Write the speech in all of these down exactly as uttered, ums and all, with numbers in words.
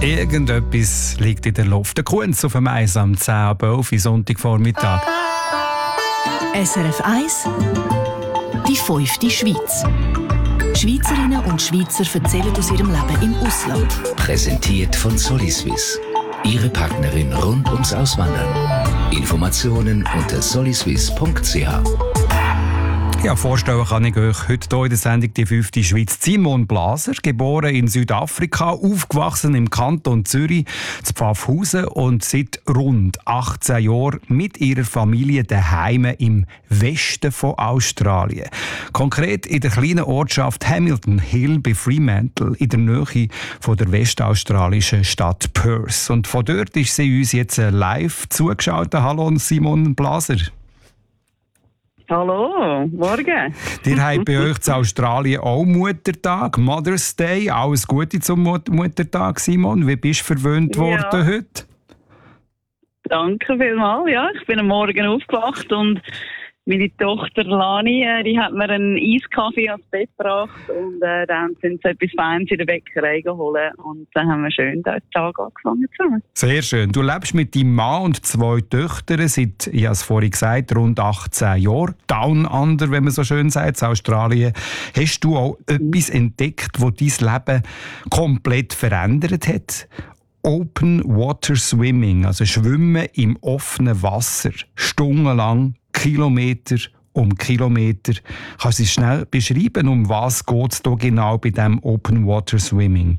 Irgendetwas liegt in der Luft. Der Kunz auf dem Eis am zehn ab elf Sonntagvormittag. S R F eins Die fünfte Schweiz. Schweizerinnen und Schweizer erzählen aus ihrem Leben im Ausland. Präsentiert von Soliswiss. Ihre Partnerin rund ums Auswandern. Informationen unter soliswiss punkt c h. Ja, vorstellen kann ich euch heute hier in der Sendung die fünfte Schweiz. Simon Blaser, geboren in Südafrika, aufgewachsen im Kanton Zürich, zu Pfaffhausen und seit rund achtzehn Jahren mit ihrer Familie daheim im Westen von Australien. Konkret in der kleinen Ortschaft Hamilton Hill bei Fremantle in der Nähe von der westaustralischen Stadt Perth. Und von dort ist sie uns jetzt live zugeschaltet. Hallo Simon Blaser. Hallo, morgen. Ihr habt bei euch in Australien auch Muttertag, Mother's Day. Alles Gute zum Mut- Muttertag, Simon. Wie bist du verwöhnt worden Ja. heute? Danke vielmals. Ja, ich bin am Morgen aufgewacht und meine Tochter Lani, äh, die hat mir einen Eiskaffee ans Bett gebracht und äh, dann sind sie etwas Feines in der Bäckerei geholt und dann haben wir schön den Tag angefangen zusammen. Sehr schön. Du lebst mit deinem Mann und zwei Töchtern seit, ich habe es vorhin gesagt, rund achtzehn Jahren. Down Under, wenn man so schön sagt, in Australien. Hast du auch etwas entdeckt, das dein Leben komplett verändert hat? Open Water Swimming, also Schwimmen im offenen Wasser, stundenlang, Kilometer um Kilometer. Kannst du es schnell beschreiben, um was geht es hier genau bei diesem Open Water Swimming?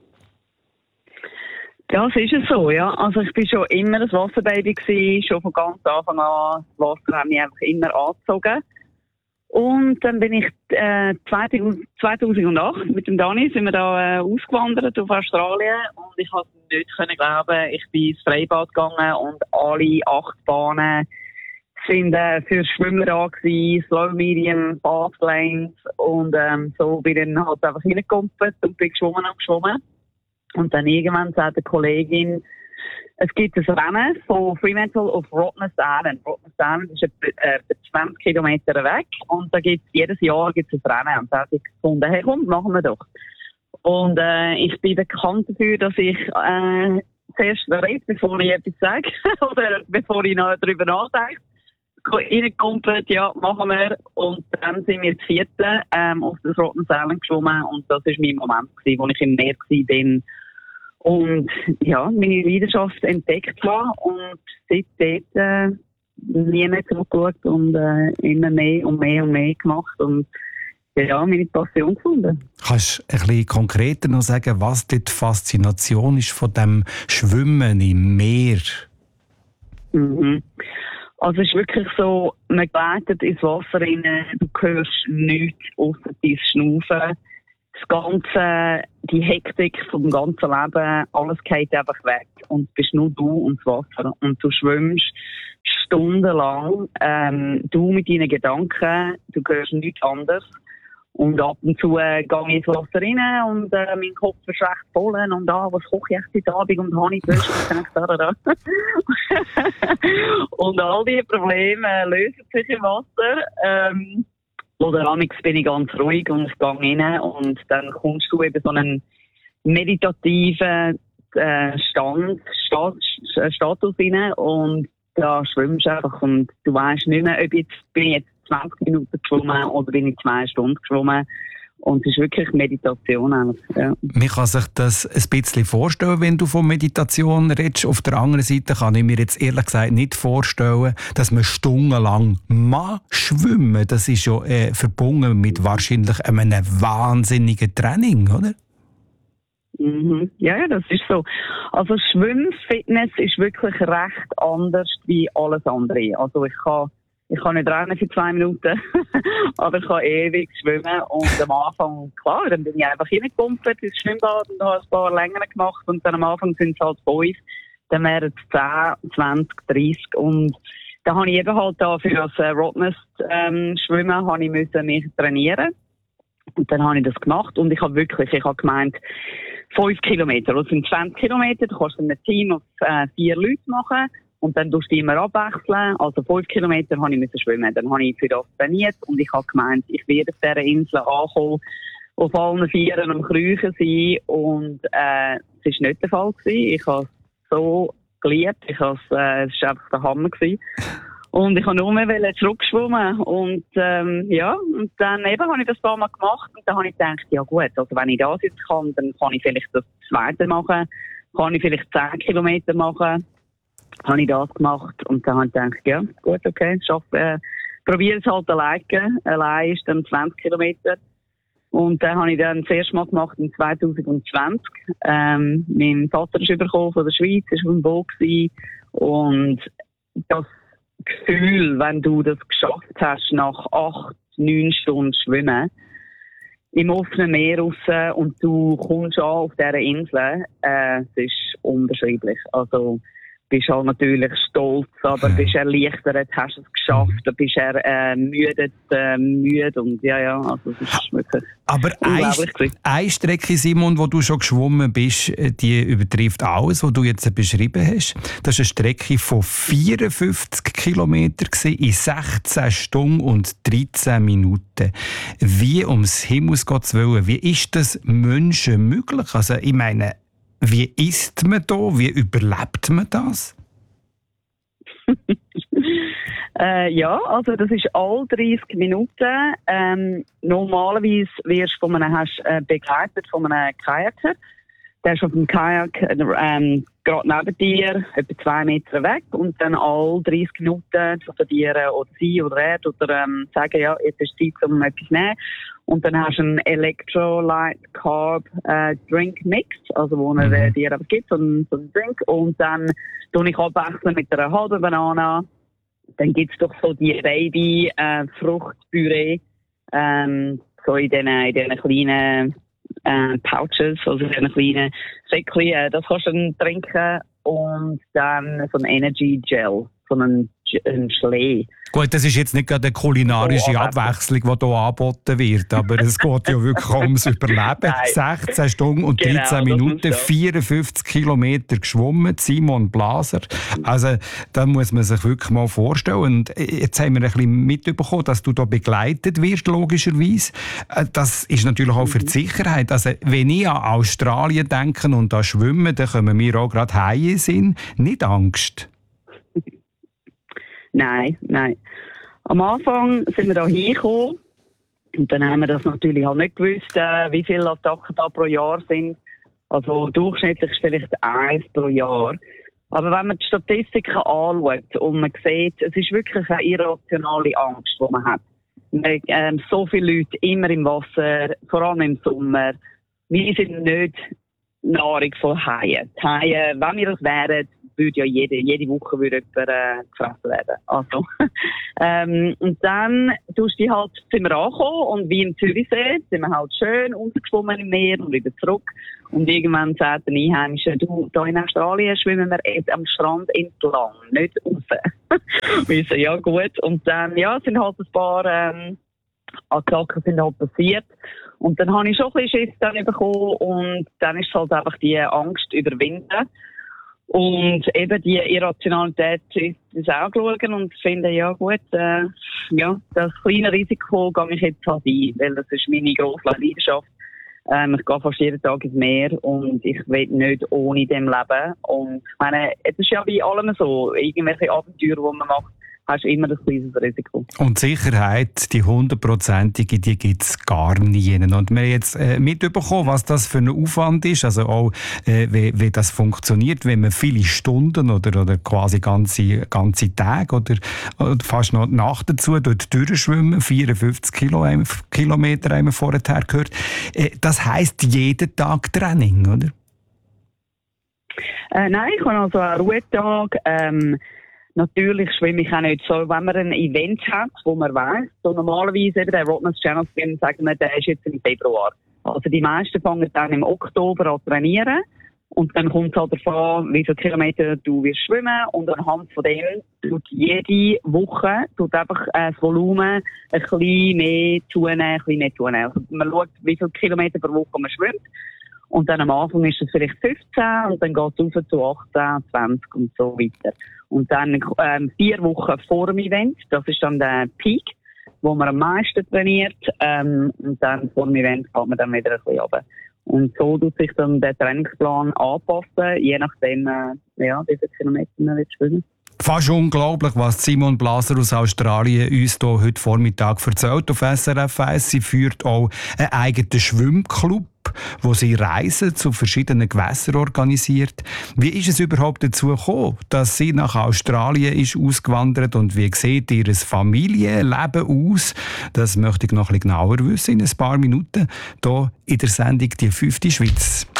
Ja, es ist es so, ja. Also ich bin schon immer ein Wasserbaby gewesen, schon von ganz Anfang an. Das Wasser hat mich einfach immer angezogen. Und dann bin ich äh, zweitausendacht mit dem Dani sind wir da äh, ausgewandert auf Australien und ich konnte nicht können glauben, ich bin ins Freibad gegangen und alle acht Bahnen sind äh, für Schwimmer da gewesen, Slow Medium, Fast Lanes und ähm, so bin ich dann halt einfach reingekumpelt und bin geschwommen und geschwommen. Und dann irgendwann sagt eine Kollegin, es gibt ein Rennen von Fremantle auf Rottnest Island. Rottnest Island ist etwa äh, zwanzig Kilometer weg und da gibt's jedes Jahr gibt's ein Rennen. Und da habe ich gefunden, hey komm, machen wir doch. Und äh, ich bin bekannt dafür, dass ich äh, zuerst rede, bevor ich etwas sage oder bevor ich noch darüber nachdenke. Reingekumpelt, ja, machen wir. Und dann sind wir das vierte ähm, auf das Rottnest Island geschwommen und das war mein Moment gewesen, wo ich im Meer war. Und ja, meine Leidenschaft entdeckt habe und seitdem äh, nie mehr zurückgeschaut und äh, immer mehr und mehr und mehr gemacht und ja, meine Passion gefunden. Kannst du ein bisschen konkreter noch sagen, was die Faszination ist von dem Schwimmen im Meer? Mhm. Also es ist wirklich so, man gleitet ins Wasser rein, du hörst nichts außer dein Schnaufen. Das Ganze, die Hektik vom ganzen Leben, alles geht einfach weg. Und es bist nur du und das Wasser. Und du schwimmst stundenlang, ähm, du mit deinen Gedanken, du hörst nichts anderes. Und ab und zu äh, gehe ich ins Wasser rein und äh, mein Kopf ist recht voll. Und ah, was koche ich jetzt heute Abend und habe ich gewusst, und dann da, da. Und all diese Probleme äh, lösen sich im Wasser. Ähm, Oder amigs bin ich ganz ruhig und ich gehe rein und dann kommst du eben so einen meditativen äh, Stand, Stat, Status rein und da schwimmst du einfach und du weißt nicht mehr, ob jetzt bin ich jetzt zwanzig Minuten geschwommen oder bin ich zwei Stunden geschwommen. Und es ist wirklich Meditation eigentlich, ja. Man kann sich das ein bisschen vorstellen, wenn du von Meditation redest. Auf der anderen Seite kann ich mir jetzt ehrlich gesagt nicht vorstellen, dass man stundenlang mal schwimmen. Das ist ja äh, verbunden mit wahrscheinlich einem wahnsinnigen Training, oder? Mhm. Ja, ja, das ist so. Also Schwimmfitness ist wirklich recht anders wie alles andere. Also ich kann Ich kann nicht rennen für zwei Minuten, aber ich kann ewig schwimmen. Und am Anfang, klar, dann bin ich einfach reingekumpelt ins Schwimmbad und habe ein paar länger gemacht. Und dann am Anfang sind es halt fünf, dann wären es zehn, zwanzig, dreißig. Und da habe ich eben halt da für das äh, Rottnest ähm, Schwimmen habe ich müssen mich trainieren. Und dann habe ich das gemacht und ich habe wirklich, ich habe gemeint, fünf Kilometer, das sind zwanzig Kilometer, du kannst in einem Team auf äh, vier Leute machen. Und dann tust du immer abwechseln. Also fünf Kilometer habe ich müssen schwimmen. Dann habe ich für das trainiert und ich habe gemeint, ich werde auf dieser Insel ankommen. auf allen Vieren am Kriechen sein und äh, es war nicht der Fall gewesen. Ich habe es so geliebt, ich habe es, äh, es war einfach der Hammer gewesen. Und ich wollte nur mehr zurückschwimmen. Und, ähm, ja, und dann eben habe ich das ein paar Mal gemacht. Und dann habe ich gedacht, ja gut, also wenn ich das jetzt kann, dann kann ich vielleicht das Zweite machen. Kann ich vielleicht zehn Kilometer machen. Habe ich das gemacht. Und dann habe ich gedacht, ja, gut, okay, schaff, äh, probiere es halt alleine. Allein ist dann zwanzig Kilometer. Und dann habe ich dann das erste Mal gemacht in zwanzig zwanzig. Ähm, mein Vater ist übergekommen von der Schweiz, ist auf dem Boot gewesen. Und das Gefühl, wenn du das geschafft hast, nach acht, neun Stunden Schwimmen, im offenen Meer raus und du kommst an auf dieser Insel, äh, es ist unbeschreiblich. Also, bist halt natürlich stolz, aber ja. bist erleichtert, hast es geschafft, mhm. bist er äh, müde, äh, müde und ja, ja, also es ist wirklich aber unglaublich. Eine Strecke, Simon, wo du schon geschwommen bist, die übertrifft alles, was du jetzt beschrieben hast. Das war eine Strecke von vierundfünfzig Kilometern in sechzehn Stunden und dreizehn Minuten. Wie ums Himmels Gottes Willen, wie ist das Menschen möglich? Also ich meine, wie isst man da? Wie überlebt man das? äh, ja, also das ist all dreißig Minuten. Ähm, normalerweise wirst du von einem, hast, äh, begleitet von einem Kajaker. Der ist auf dem Kajak ähm, gerade neben dir, etwa zwei Meter weg. Und dann all dreißig Minuten zu dir oder sie oder er oder ähm, sagen, ja, jetzt ist Zeit, um etwas zu nehmen. Und dann hast du einen Electrolyte Carb äh, Drink Mix, also wo er äh, dir aber gibt, so einen, so einen Drink. Und dann tue ich abwechseln mit einer halben Banane. Dann gibt's doch so die Baby äh, Fruchtpüree, ähm, so in diesen in diesen kleinen äh, Pouches, also in diesen kleinen Säckchen. Äh, das kannst du dann trinken. Und dann so ein Energy Gel, so einen, einen Schlee. Gut, das ist jetzt nicht gerade eine kulinarische oh, Abwechslung, die hier angeboten wird, aber es geht ja wirklich ums Überleben. sechzehn Stunden und dreizehn genau, Minuten, vierundfünfzig Kilometer geschwommen, Simon Blaser. Also da muss man sich wirklich mal vorstellen. Und jetzt haben wir ein bisschen mitbekommen, dass du da begleitet wirst, logischerweise. Das ist natürlich auch für die Sicherheit. Also wenn ich an Australien denke und an Schwimmen, dann kommen wir auch gerade Haie sind. Nicht Angst? Nein, nein. Am Anfang sind wir da hingekommen und dann haben wir das natürlich halt nicht gewusst, äh, wie viele Attacken da pro Jahr sind. Also durchschnittlich ist vielleicht eins pro Jahr. Aber wenn man die Statistiken anschaut und man sieht, es ist wirklich eine irrationale Angst, die man hat. Man, ähm, so viele Leute immer im Wasser, vor allem im Sommer. Wir sind nicht Nahrung von Haien. Die Haie, wenn wir das wären, würde ja jede, jede Woche würde jemand, äh, gefressen werden. Also, ähm, und dann tust du halt, sind wir angekommen und wie im Zürichsee sind wir halt schön untergeschwommen im Meer und wieder zurück. Und irgendwann sagt der Einheimische, du, da in Australien schwimmen wir jetzt am Strand entlang, nicht raus. Wir so, ja gut. Und dann, ja, sind halt ein paar, ähm, Attacken sind halt passiert. Und dann habe ich schon ein bisschen Schiss dann bekommen und dann ist es halt einfach die Angst überwinden. Und eben die Irrationalität ist auch schauen und finden, ja gut, äh, ja, das kleine Risiko gehe ich jetzt halt ein, weil das ist meine grosse Leidenschaft. Ähm, ich gehe fast jeden Tag ins Meer und ich will nicht ohne dem leben. Und ich meine, es ist ja bei allem so, irgendwelche Abenteuer, die man macht, hast du immer ein kleines Risiko. Und die Sicherheit, die hundertprozentige, die gibt es gar nie. Und wir haben jetzt äh, mitbekommen, was das für ein Aufwand ist, also auch, äh, wie, wie das funktioniert, wenn man viele Stunden oder, oder quasi ganze, ganze Tage oder, oder fast noch Nacht dazu dort durchschwimmen, vierundfünfzig Kilo, Kilometer haben wir vorher gehört. Äh, das heisst jeden Tag Training, oder? Äh, nein, ich habe also einen Ruhetag. Ähm, Natürlich schwimme ich auch nicht so, wenn man ein Event hat, wo man weiss, so normalerweise eben der Rottnest Channel Swim, sagen wir, der ist jetzt im Februar. Also die meisten fangen dann im Oktober an zu trainieren und dann kommt es halt davon, wie viele Kilometer du wirst schwimmen und anhand von dem tut jede Woche tut einfach äh, das Volumen ein bisschen mehr zunehmen, ein bisschen mehr zunehmen. Also man schaut, wie viele Kilometer pro Woche man schwimmt. Und dann am Anfang ist es vielleicht fünfzehn und dann geht es rauf zu achtzehn, zwanzig und so weiter. Und dann ähm, vier Wochen vor dem Event, das ist dann der Peak, wo man am meisten trainiert. Ähm, und dann vor dem Event kann man dann wieder ein bisschen runter. Und so tut sich dann der Trainingsplan anpassen, je nachdem, äh, ja, wie viele Kilometer man will schwimmen. Fast unglaublich, was Simone Blaser aus Australien uns hier heute Vormittag erzählt auf S R F eins. Sie führt auch einen eigenen Schwimmclub, wo sie Reisen zu verschiedenen Gewässern organisiert. Wie ist es überhaupt dazu gekommen, dass sie nach Australien ist ausgewandert und wie sieht ihr Familienleben aus? Das möchte ich noch ein bisschen genauer wissen in ein paar Minuten hier in der Sendung «Die fünfte Schweiz».